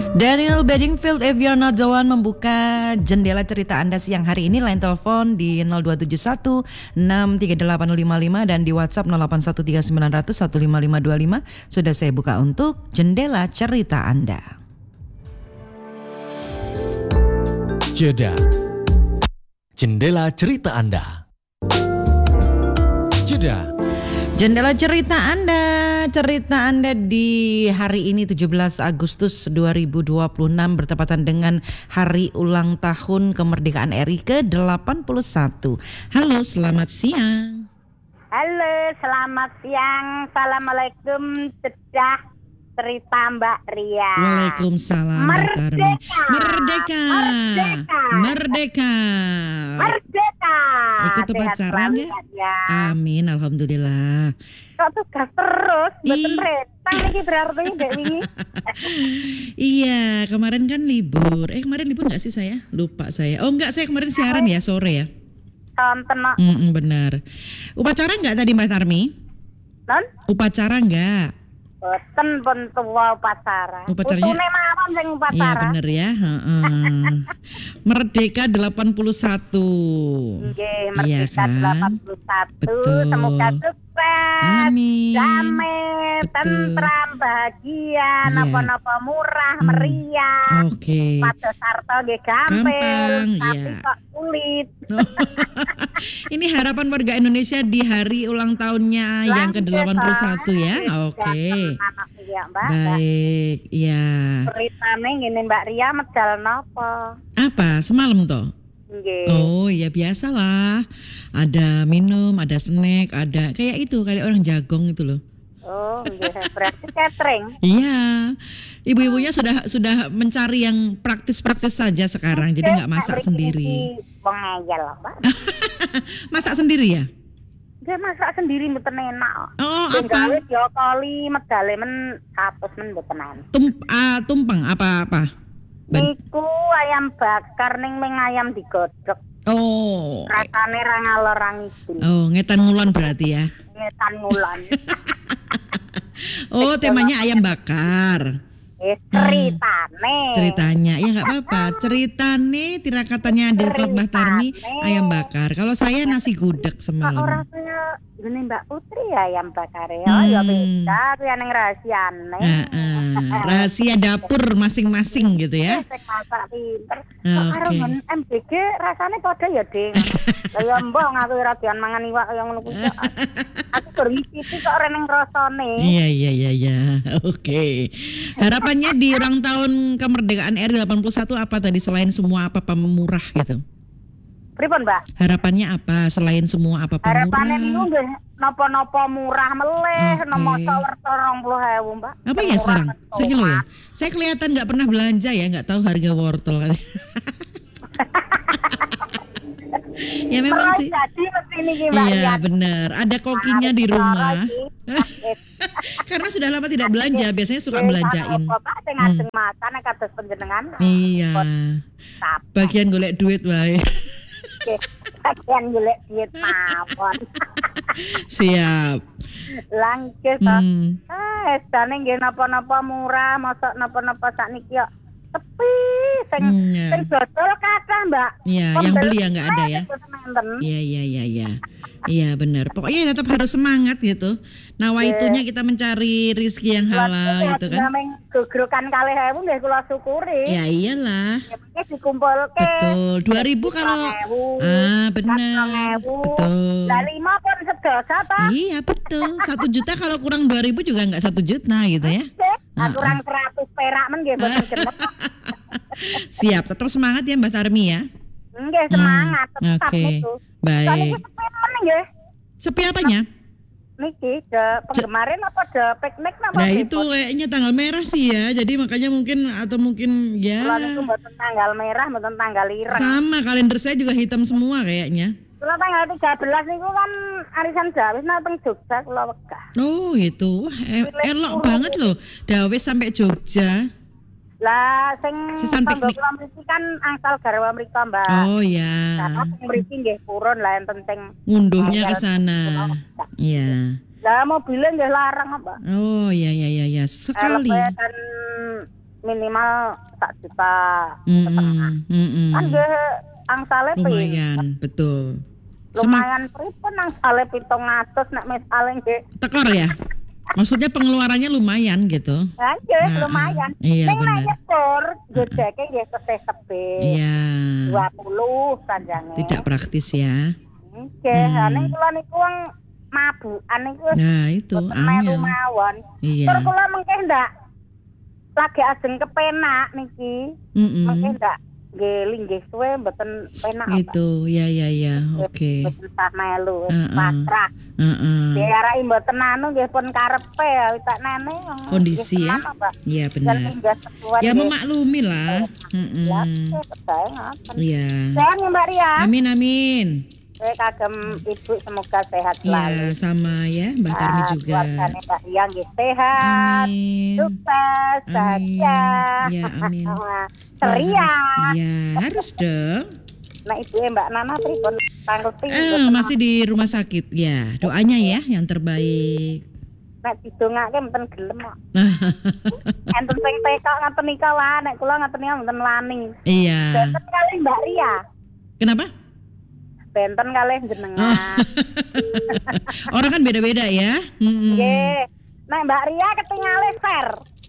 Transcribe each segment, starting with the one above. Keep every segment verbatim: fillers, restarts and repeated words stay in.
Daniel Bedingfield, If You're Not The One, membuka jendela cerita Anda siang hari ini. Line telepon di nol dua tujuh satu enam tiga delapan nol lima lima dan di WhatsApp nol delapan satu tiga sembilan nol nol satu lima lima dua lima. Sudah saya buka untuk jendela cerita Anda. Jeda. Jendela cerita Anda. Jeda. Jendela cerita Anda, cerita Anda di hari ini tujuh belas Agustus dua ribu dua puluh enam bertepatan dengan hari ulang tahun kemerdekaan R I ke delapan puluh satu. Halo, selamat siang. Halo, selamat siang. Assalamualaikum, cedah cerita Mbak Ria. Waalaikumsalam Mbak Tarmi. Merdeka. Merdeka. Merdeka. Merdeka. Ikut upacara ya? ya? Amin, alhamdulillah. Kok tugas terus, mboten Ih. retang iki berarti Mbak wingi. Iya, kemarin kan libur. Eh, kemarin libur enggak sih saya? Lupa saya. Oh, enggak, saya kemarin siaran ya sore ya. Tonton no. Mm-mm, benar. Upacara enggak tadi Mbak Tarmi? Non? Upacara enggak? Boten pun tuwa upacara. Upacaranya- Utune mawon sing Iya upacara. benar ya. Heeh. Merdeka delapan puluh satu. Nggih, Iya Merdeka kan? delapan puluh satu. Betul. Semoga sukses. Amin. Damai, Betul. tentram, bahagia, Iya. napa-napa murah, Hmm. meriah. Oke. Pados sarta nggih gampil, Gampang, tapi iya. kok sulit. Ini harapan warga Indonesia di hari ulang tahunnya yang ke delapan puluh satu ya. Oke. Ya, Mbak. Baik, ya. Ceritane ngene Mbak Ria medal napa? Apa? Semalam toh? Nggih. Oh ya biasalah. Ada minum, ada snack, ada kayak itu, kayak orang jagong itu loh. Oh, nggih. Berarti catering. Iya, ibu-ibunya sudah sudah mencari yang praktis-praktis saja sekarang, jadi nggak masak sendiri. Wong ngeyel, Pak. Masak sendiri ya? Dia masak sendiri mboten enak. Oh, Sing apa? gawe diokoli medale men seratus men mboten enak. Tum, ah, tumpeng apa-apa? Ban- Niku ayam bakar ning ming ayam digodhog. oh, Rasane ra ngalor ra ngidul. oh, ngetan ngulon berarti ya? Ngetan ngulon. Oh, temanya ayam bakar. Eh, ceritane. Ceritanya, ya nggak apa-apa. Ceritane tirakatanya dari Klub Mbah Tarmi ayam bakar. Kalau saya nasi gudeg Kok semalam. ora kaya ngene Mbak Putri ya ayam bakar ya. Oh, ya Hmm. beda kuwi ning rahasiane. Heeh. Rahasia dapur masing-masing gitu ya. Sing masak pinter. Kok karo Oke. men M B G rasane padha ya, Ding. Lah ya mbong aku ora doyan mangan iwak kaya ngono kuwi. Aku baru ngicipi kok ora ning rasane. Iya iya iya iya. Oke. Harapannya di ulang tahun kemerdekaan R I delapan puluh satu apa tadi selain semua apa-apa murah gitu? Pripun, Mbak? Harapannya apa selain semua apa-apa Harapane niku murah? nggih napa-napa murah meleh, Oke. nomor wortel dua puluh ribu, Mbak. Apa ya Murah sekarang? mentok. Sekilo ya? Saya kelihatan nggak pernah belanja ya, nggak tahu harga wortel. Ya memang Terus sih. jadi mesti niki, Mbak. Iya ya. benar. Ada kokinya di rumah. Sakit. Karena sudah lama tidak belanja, biasanya suka belanjain. Bapak sing ngajeng makan nek kados panjenengan. Iya. Tap. Bagian golek duit wae. Bagian golek duit mawon. Siap. Langke to. Hmm. Ah, esane nggih napa-napa murah, mosok napa-napa sakniki yo sepi. Sing Hmm, ya. sing dodol kathah, Mbak. Iya, yang beli ya nggak ada ya. Enten. Iya iya iya iya. Iya benar. Pokoknya tetap harus semangat gitu. Nawaitunya kita mencari rizki yang halal gitu kan. Nameng gegrokan kalih ewu nggih kula syukuri. Ya iyalah. Ya mesti dikumpulke. Betul. dua ribu kalau ah benar. Betul. Lah lima pun sedosa ta. Iya betul. Satu juta kalau kurang dua ribu juga nggak satu juta gitu ya. Nah, kurang seratus perak men nggih mboten genep. Siap. Tetap semangat ya Mbak Tarmi ya. Nggih semangat tetap Oke. itu. Baik. Soalnya sepi men nggih. Sepi apanya? Niki de penggemarin apa de piknik napa? Nah itu kayaknya tanggal merah sih ya. Jadi makanya mungkin atau mungkin ya Kula niku mboten tanggal merah, mboten tanggal ireng. sama kalender saya juga hitam semua kayaknya. Kula tanggal tiga belas niku kan arisan Jawis nang teng Jogja kula wegah. Oh gitu. Wah, e- elok banget loh. Dawes sampai Jogja. Lah sing Sisan tangga piknik. kula mriki kan angsal garwa mrika, Mbak. Oh ya. Karena sing mriki nggih purun lah enten sing Ngunduhnya ke sana. Iya. lah mobilnya nggih larang apa. Oh ya ya ya ya. L P Sekali. dan minimal sak juta Mm-mm, setengah. mm-mm. Kan nggih angsale pin. Lumayan, betul. Lumayan pripun angsale pitung atus nek misale nggih. Tekor ya? Maksudnya pengeluarannya lumayan gitu. Ya nggih Nah, lumayan. iya, Ning nek benar. nyekur gedeke nggih seteh-seteh. Iya. dua puluh sanjange. Tidak praktis ya. Nggih, Hmm. ane kula niku wong mabukan niku wis Nah, itu boten melu angel. mawon. Iya. Tur kula mengke ndak lagi ajeng kepenak niki. Mm-mm. Mengke ndak nggih linggih suwe mboten penak apa. Itu, ya ya ya. Oke. Mboten sah melu, wis Heeh. pasrah. Heeh. Diarani mboten anu nggih pun karepe tak nene Kondisi ya. Iya Dan benar. tinggal sesuai Ya nggih. memaklumi lah. Ya, Mm-mm. percaya ngoten. Iya. Sehat nih Mbak Ria. Amin amin. Saya kagem ibu semoga sehat Ya selalu. sama ya, Mbak Tarmi Ah, juga. keluarganya Mbak Ria nggih sehat, Amin. sukses, Amin. bahagia, Ya amin. ceria. Iya harus dong. Nah ibu Mbak Nana pripun tanggal Eh, masih di rumah sakit ya. Doanya ya yang terbaik. nek didongake mboten gelem kok. Enten sing tekok ngoten nika wae nek kula ngoten nika mboten wani. Iya. Benten kalih Mbak Ria. Kenapa? Benten kalih jenengan. Orang kan beda-beda ya. Mm-mm. Nggih. Nek Mbak Ria ketinggalan fair.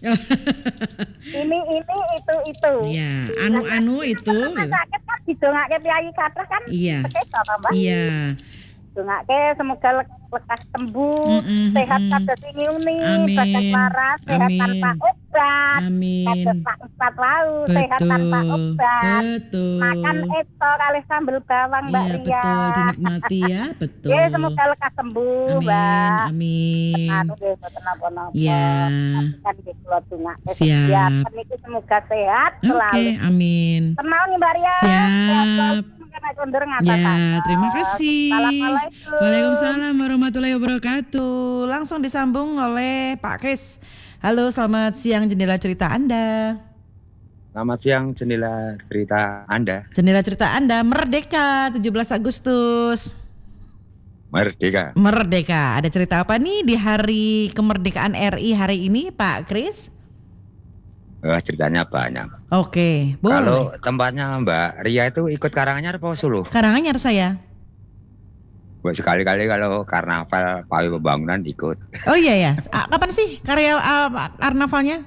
Ini ini itu itu. Iya, anu-anu itu. Rumah sakit kan didongake piyayi kathah kan. Iya. Sekeca ta, Mbak? Iya. Dongake semoga le- lekas sembuh, Mm-mm, sehat mm-mm. kados iuni, Amin. bagas waras, sehat Amin. tanpa obat. Amin. Kados Pak Ustad wau, sehat tanpa Betul. obat. Betul. Makan eto kalih sambel bawang Mbak Iya, Ria. betul, dinikmati ya, betul. Ya, semoga lekas sembuh, Amin, Mbak. amin. Anu nggih mboten napa-napa. Ya. Kan nggih kula dongake Siap. kegiatan niku semoga sehat Oke, selalu. amin. Tenang nih Mbak Ria. Siap. Karena kondur Ya, terima kasih. Assalamualaikum. Waalaikumsalam warahmatullahi wabarakatuh. Langsung disambung oleh Pak Kris. Halo, selamat siang jendela cerita Anda. Selamat siang jendela cerita Anda. Jendela cerita Anda Merdeka tujuh belas Agustus. Merdeka. Merdeka. Ada cerita apa nih di hari kemerdekaan R I hari ini, Pak Kris? Wah, ceritanya banyak. Oke, boleh. Kalau tempatnya Mbak Ria itu ikut Karanganyar apa Solo? Karanganyar saya. Buat sekali-kali kalau karnaval pawi pembangunan ikut. Oh iya ya. Ah, kapan sih karya ah, karnavalnya?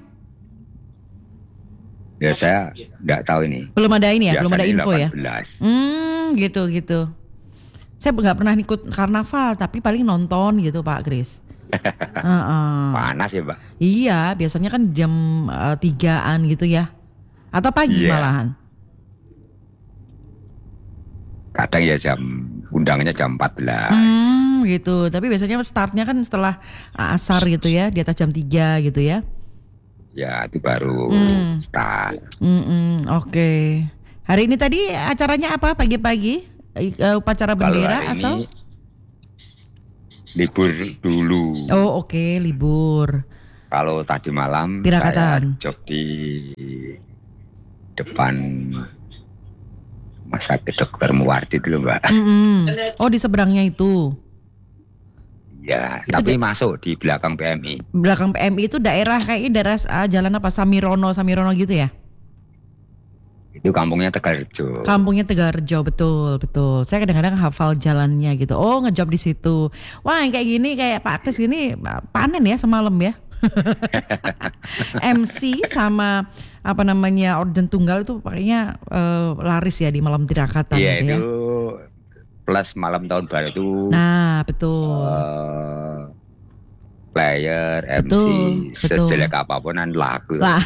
Ya saya nggak tahu ini. Belum ada ini ya, belum ada Biasanya info ya. delapan belas. Hmm, gitu gitu. Saya nggak pernah ikut karnaval, tapi paling nonton gitu, Pak Kris. Heeh. Panas ya Mbak. Iya, biasanya kan jam uh, tigaan gitu ya, atau pagi Iya. malahan. Kadang ya jam undangannya jam empat belas. Hmm, gitu. Tapi biasanya startnya kan setelah asar gitu ya, di atas jam tiga gitu ya. Ya itu baru Hmm. start. Mm-mm, Oke. Hari ini tadi acaranya apa pagi-pagi? I- uh, Upacara Kalau bendera hari atau? ini libur dulu. Oh oke, libur. Kalau tadi malam Tirakatan. saya job di depan Rumah Sakit Dokter Muwardi dulu Mbak. Mm-mm. Oh di seberangnya itu. Ya, Itu tapi da- masuk di belakang P M I. Belakang P M I itu daerah kayaknya daerah ah, jalan apa Samirono, Samirono gitu ya? Itu kampungnya Tegalrejo. Kampungnya Tegalrejo, betul, betul. Saya kadang-kadang hafal jalannya gitu. Oh, ngejob di situ. Wah, yang kayak gini kayak Pak Kris gini panen ya semalam ya. M C sama apa namanya organ tunggal itu pakainya eh, laris ya di malam tirakatan Iya gitu ya. itu plus malam tahun baru itu Nah, betul. eh, player, Betul, M C, betul. sejelek apapun dan lagu. Lah.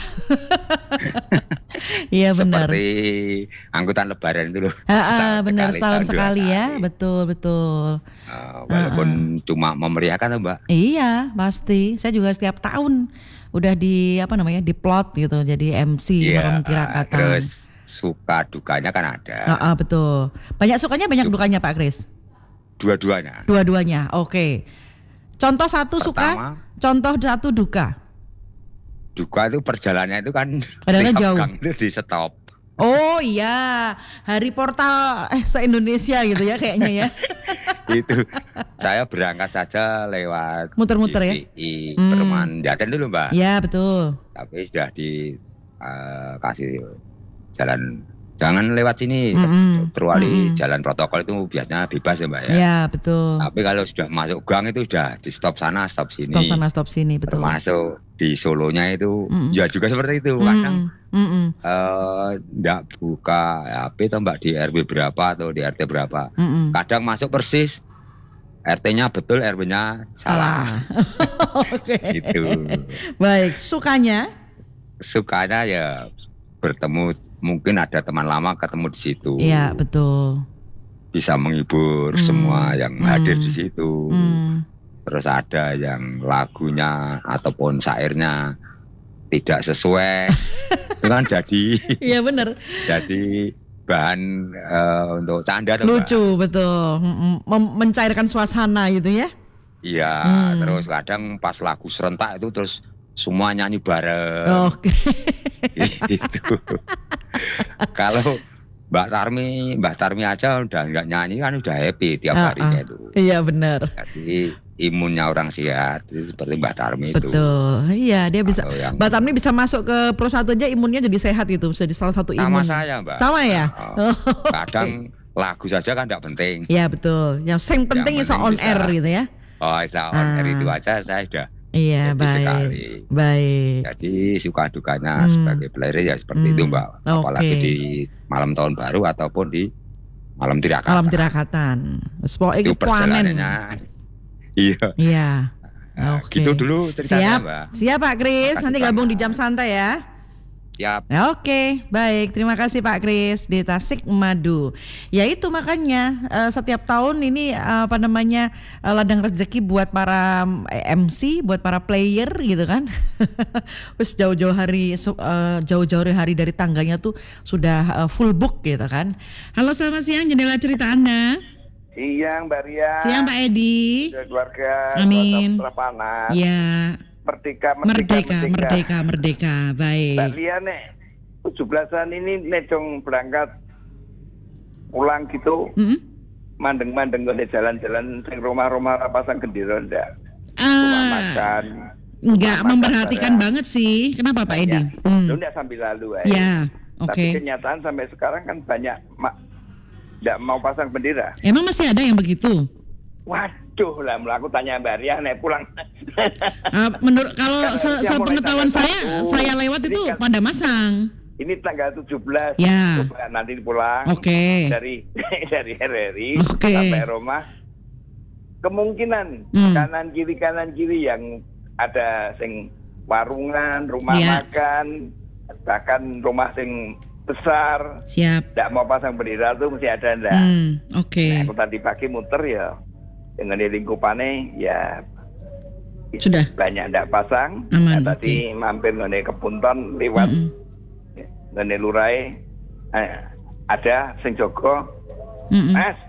Iya benar. Seperti angkutan lebaran itu loh. Ah, ah, Setahun benar sekali, setahun setahun dua sekali ya, kali. betul betul. Eh, walaupun cuma memeriahkan tuh Mbak. Iya pasti. Saya juga setiap tahun udah di apa namanya di plot gitu, jadi M C malam Terus tirakatan. suka dukanya kan ada. Ah, ah, betul. Banyak sukanya banyak dukanya Pak Kris. Dua-duanya. Dua-duanya. Oke. Contoh satu suka, Pertama, contoh satu duka. duka itu perjalanannya itu kan Kadang-kadang tiap jauh. gang itu di stop. Oh iya, hari portal eh, se-Indonesia gitu ya kayaknya ya. Itu saya berangkat saja lewat Muter-muter ya? G C I Hmm. Perumahan Jaten dulu Mbak. Iya betul. Tapi sudah di uh, kasih jalan jangan lewat sini, Mm-mm. kecuali Mm-mm. jalan protokol itu biasanya bebas ya Mbak ya. Ya, betul. Tapi kalau sudah masuk gang itu sudah di stop sana, stop sini. Stop sana, stop sini, betul. Termasuk di Solonya itu, Mm-mm. ya juga seperti itu. Kadang Mm-mm. tidak uh, buka H P atau Mbak di R W berapa atau di R T berapa. Mm-mm. Kadang masuk persis, R T-nya betul, R W-nya salah. Salah. Oke. Gitu. Baik, sukanya? Sukanya ya bertemu. Mungkin ada teman lama ketemu di situ. Iya, betul. Bisa menghibur Hmm. semua yang Hmm. hadir di situ. Hmm. Terus ada yang lagunya ataupun syairnya tidak sesuai. Itu kan jadi Iya benar. jadi bahan uh, untuk canda tuh, Mbak. Lucu, betul. Mm-mm. Mem- mencairkan suasana gitu ya. Iya, Hmm. terus kadang pas lagu serentak itu terus semua nyanyi bareng. Oke. Gitu. Kalau Mbak Tarmi, Mbak Tarmi aja udah nggak nyanyi kan udah happy tiap Ah, harinya ah. itu. Iya benar. Jadi imunnya orang sehat itu seperti Mbak Tarmi itu. Betul. Iya, dia bisa. Kalau yang- Mbak Tamni bisa masuk ke Pro satu aja imunnya jadi sehat gitu, jadi salah satu Sama imun. saya Mbak. Sama ya? Oh, Oh, kadang lagu saja kan tidak penting. Iya betul. Yang yang penting Yang iso penting on bisa. air gitu ya. Oh, bisa on air Ah. itu aja saya sudah. Iya, Happy baik. sekali. Baik. Jadi suka dukanya Hmm. sebagai player ya seperti Hmm. itu Mbak. Apalagi Oke. di malam tahun baru ataupun di malam tirakatan. Alam tirakatan. Sepoke Itu iki panen. perjalanannya. Iya. Iya. Nah, Oke. gitu dulu ceritanya Siap. Mbak. Siap Pak Kris, Makasih nanti gabung di banyak. jam santai ya. Siap. Ya, oke, baik. Terima kasih Pak Kris di Tasik Madu. Ya itu makanya eh, setiap tahun ini eh, apa namanya eh, ladang rezeki buat para eh, M C, buat para player gitu kan. Terus jauh-jauh hari su- eh, jauh-jauh hari dari tangganya tuh sudah eh, full book gitu kan. Halo, selamat siang jendela cerita Anda. Siang Mbak Ria. Siang Pak Edi. Dan keluarga. Amin. Keluarga panas. Ya, Merdeka, merdeka, merdeka, merdeka. Mbak Baik. Ria nek tujuh belasan ini necong berangkat pulang gitu, Mm-mm. mandeng-mandeng gone jalan-jalan sing rumah-rumah pasang gendera ndak. Rumah Ah, makan. Enggak rumah memperhatikan makan banget sih. Kenapa Pak Edi? Ya. Hmm. Lu ndak sambil lalu aja. Ya, Tapi oke. kenyataan sampai sekarang kan banyak mak ndak mau pasang bendera. Emang masih ada yang begitu? Waduh lah, aku tanya Mbak Ria nek pulang. Ah, menurut kalau Kan se- harusnya mulai sepengetahuan tanggal saya, satu. saya lewat Ini itu kan- pada masang. Ini tanggal tujuh belas. Ya. Coba nanti pulang. Oke. Dari dari R R I Oke. sampai rumah. Kemungkinan Hmm. kanan kiri kanan kiri yang ada sing warungan, rumah Ya. makan, bahkan rumah sing besar, Siap. tidak mau pasang bendera tuh mesti ada ndak. Hmm, oke. Nah, aku tadi pagi muter ya dengan di lingkupannya ya Sudah. banyak ndak pasang. Aman, Nah, tadi mampir ngene Kepunton lewat Mm-mm. ngene lurai eh, ada sing jogo Mm-mm. Mas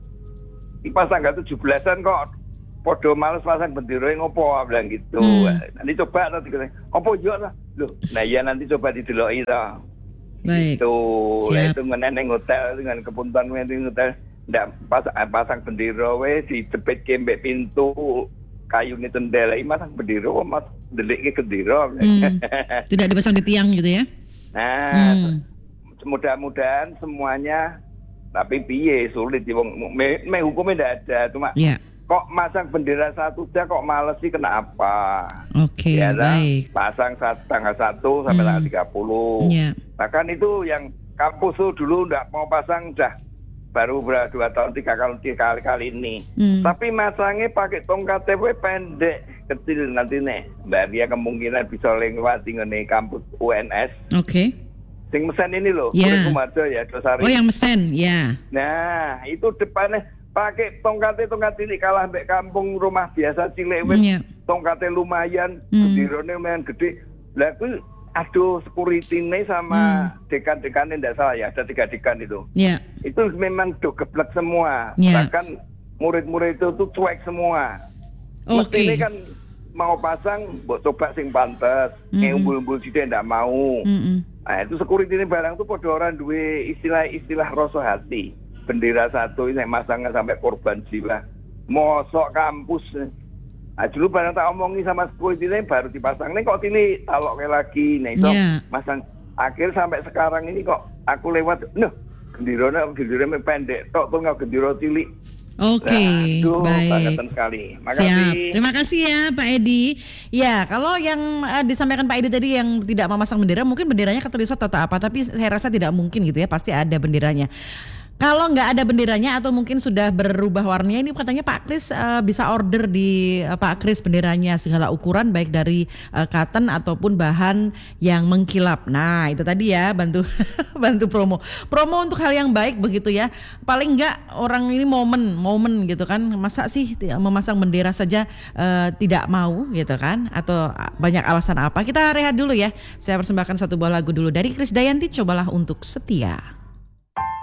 di pas tanggal tujuh belasan kok podo males pasang bendera ngopo bilang gitu. Hmm. Nanti coba nanti kata, opo yo lah. Loh, nah ya nanti coba dideloki to. Baik. Itu lah Siap. itu ngeneng hotel dengan Kepunton ngene hotel ndak pas pasang bendera we dijepit mbek pintu kayu ini tendela ini masang bendera mas delik ke bendera. Hmm. Tidak dipasang di tiang gitu ya? Nah, Hmm. mudah-mudahan semuanya tapi piye sulit sih wong me, me hukumnya ndak ada cuma Ya. kok masang bendera satu aja kok males sih kenapa? Oke, Ya dah, baik. pasang satu, tanggal satu sampai Hmm. tanggal tiga puluh. Ya. Bahkan itu yang kampus tuh dulu ndak mau pasang dah baru berapa dua tahun tiga kali tiga kali kali ini. Hmm. Tapi masangnya pakai tongkat T V pendek kecil nanti nih Mbak Ria kemungkinan bisa lewat ngene kampus U N S. Oke. Sing mesen ini loh, Ya. Kulit Kumajo ya, Dosari. Oh, yang mesen, ya. Nah, itu depannya pakai tongkatnya tongkat cilik kalah mbek kampung rumah biasa cilik wis. Iya. Tongkatnya lumayan, Hmm. bendirone lumayan gede. Lah itu aduh security nih sama Hmm. dekan-dekannya ndak salah ya, ada tiga dekan itu. Ya. Itu memang do geblek semua. Iya. Bahkan murid-murid itu tuh cuek semua. Oke. Mesti ini kan mau pasang, mbok coba sing pantes. Hmm. Kayak umbul-umbul sithik ndak mau. Mm-mm. Nah itu security ini barang tuh pada orang duwe istilah-istilah rasa hati. Bendera satu ini masangnya sampai korban jiwa. Mosok kampus. Nah dulu barang tak omongi sama security ini baru dipasang. Nih kok ini taloknya lagi. Nah itu Ya. masang Akhir sampai sekarang ini kok aku lewat, noh, gendirone gendirone pendek, tok tuh nggak gendiro cilik. Oke, Nah, aduh, baik. bangetan sekali. Siap. Makasih. Terima kasih ya Pak Edi. Ya, kalau yang eh, disampaikan Pak Edi tadi yang tidak memasang bendera, mungkin benderanya ketelisot atau apa, tapi saya rasa tidak mungkin gitu ya, pasti ada benderanya. Kalau nggak ada benderanya atau mungkin sudah berubah warnanya, ini katanya Pak Kris eh, bisa order di eh, Pak Kris benderanya segala ukuran baik dari eh, cotton ataupun bahan yang mengkilap. Nah itu tadi ya, bantu bantu promo promo untuk hal yang baik begitu ya. Paling nggak orang ini momen momen gitu kan, masa sih ti- memasang bendera saja eh, tidak mau gitu kan, atau ah, banyak alasan apa. Kita rehat dulu ya, saya persembahkan satu buah lagu dulu dari Krisdayanti, Cobalah Untuk Setia.